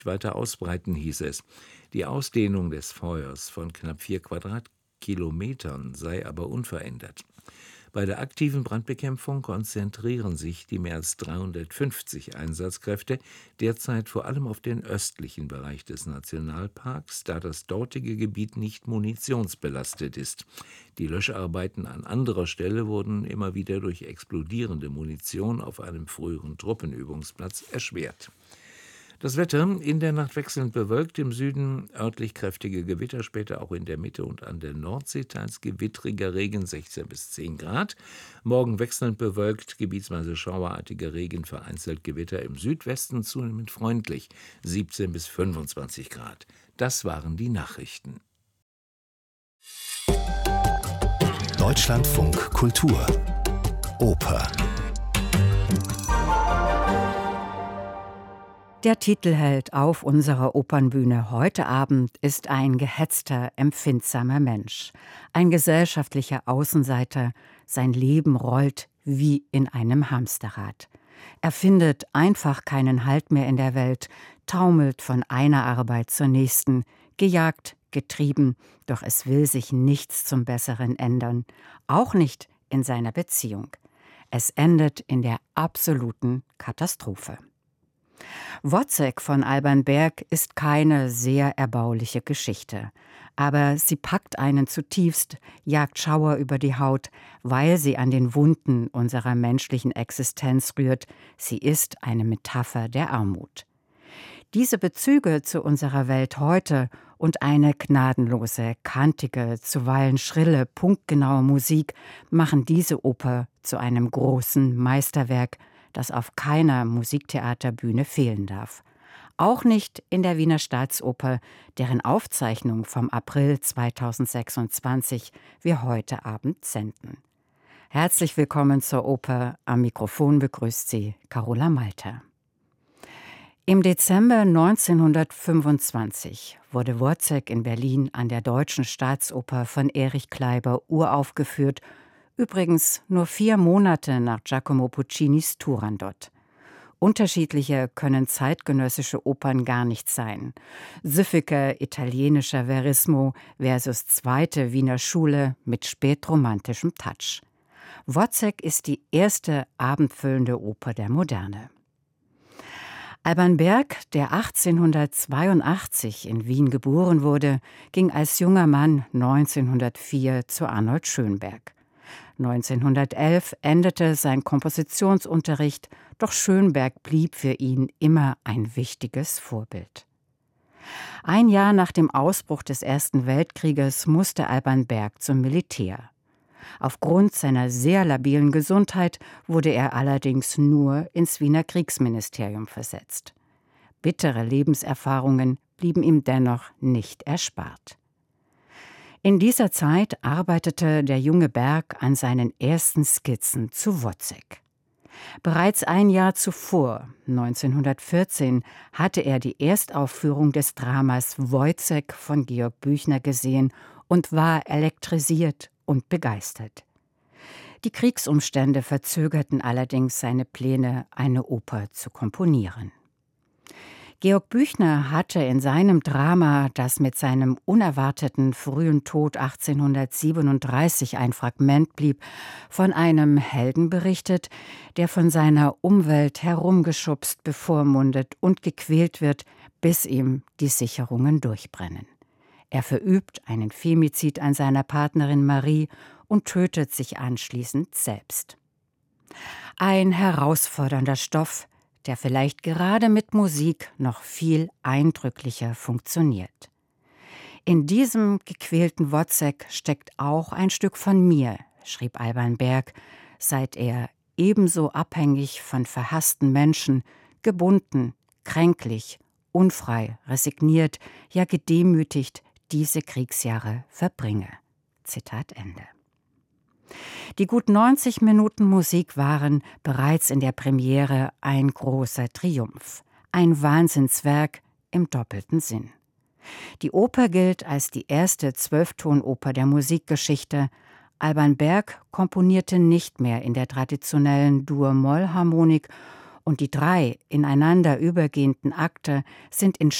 weiter ausbreiten, hieß es. Die Ausdehnung des Feuers von knapp 4 Quadratkilometern sei aber unverändert. Bei der aktiven Brandbekämpfung konzentrieren sich die mehr als 350 Einsatzkräfte derzeit vor allem auf den östlichen Bereich des Nationalparks, da das dortige Gebiet nicht munitionsbelastet ist. Die Löscharbeiten an anderer Stelle wurden immer wieder durch explodierende Munition auf einem früheren Truppenübungsplatz erschwert. Das Wetter: in der Nacht wechselnd bewölkt, im Süden örtlich kräftige Gewitter, später auch in der Mitte und an der Nordsee teils gewittriger Regen, 16 bis 10 Grad. Morgen wechselnd bewölkt, gebietsweise schauerartiger Regen, vereinzelt Gewitter, im Südwesten zunehmend freundlich, 17 bis 25 Grad. Das waren die Nachrichten. Deutschlandfunk Kultur Oper. Der Titelheld auf unserer Opernbühne heute Abend ist ein gehetzter, empfindsamer Mensch. Ein gesellschaftlicher Außenseiter. Sein Leben rollt wie in einem Hamsterrad. Er findet einfach keinen Halt mehr in der Welt, taumelt von einer Arbeit zur nächsten, gejagt, getrieben, doch es will sich nichts zum Besseren ändern. Auch nicht in seiner Beziehung. Es endet in der absoluten Katastrophe. Wozzeck von Alban Berg ist keine sehr erbauliche Geschichte. Aber sie packt einen zutiefst, jagt Schauer über die Haut, weil sie an den Wunden unserer menschlichen Existenz rührt. Sie ist eine Metapher der Armut. Diese Bezüge zu unserer Welt heute und eine gnadenlose, kantige, zuweilen schrille, punktgenaue Musik machen diese Oper zu einem großen Meisterwerk, das auf keiner Musiktheaterbühne fehlen darf. Auch nicht in der Wiener Staatsoper, deren Aufzeichnung vom April 2026 wir heute Abend senden. Herzlich willkommen zur Oper. Am Mikrofon begrüßt Sie Carola Malter. Im Dezember 1925 wurde Wozzeck in Berlin an der Deutschen Staatsoper von Erich Kleiber uraufgeführt, übrigens nur 4 Monate nach Giacomo Puccinis Turandot. Unterschiedlicher können zeitgenössische Opern gar nicht sein. Süffiger italienischer Verismo versus zweite Wiener Schule mit spätromantischem Touch. Wozzeck ist die erste abendfüllende Oper der Moderne. Alban Berg, der 1882 in Wien geboren wurde, ging als junger Mann 1904 zu Arnold Schönberg. 1911 endete sein Kompositionsunterricht, doch Schönberg blieb für ihn immer ein wichtiges Vorbild. Ein Jahr nach dem Ausbruch des Ersten Weltkrieges musste Alban Berg zum Militär. Aufgrund seiner sehr labilen Gesundheit wurde er allerdings nur ins Wiener Kriegsministerium versetzt. Bittere Lebenserfahrungen blieben ihm dennoch nicht erspart. In dieser Zeit arbeitete der junge Berg an seinen ersten Skizzen zu Wozzeck. Bereits ein Jahr zuvor, 1914, hatte er die Erstaufführung des Dramas Woyzeck von Georg Büchner gesehen und war elektrisiert und begeistert. Die Kriegsumstände verzögerten allerdings seine Pläne, eine Oper zu komponieren. Georg Büchner hatte in seinem Drama, das mit seinem unerwarteten frühen Tod 1837 ein Fragment blieb, von einem Helden berichtet, der von seiner Umwelt herumgeschubst, bevormundet und gequält wird, bis ihm die Sicherungen durchbrennen. Er verübt einen Femizid an seiner Partnerin Marie und tötet sich anschließend selbst. Ein herausfordernder Stoff, der vielleicht gerade mit Musik noch viel eindrücklicher funktioniert. In diesem gequälten Wozzeck steckt auch ein Stück von mir, schrieb Alban Berg, seit er ebenso abhängig von verhassten Menschen, gebunden, kränklich, unfrei, resigniert, ja gedemütigt diese Kriegsjahre verbringe. Zitat Ende. Die gut 90 Minuten Musik waren bereits in der Premiere ein großer Triumph, ein Wahnsinnswerk im doppelten Sinn. Die Oper gilt als die erste 12-Ton-Oper der Musikgeschichte. Alban Berg komponierte nicht mehr in der traditionellen Dur-Moll-Harmonik und die 3 ineinander übergehenden Akte sind in